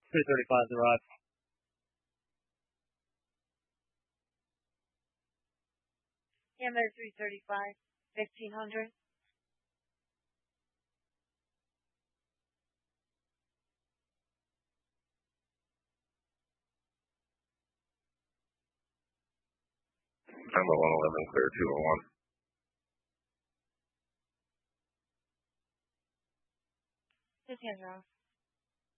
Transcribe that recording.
335's arrived. Hammer 335, 1500. Number 111, clear 201. His hands are off.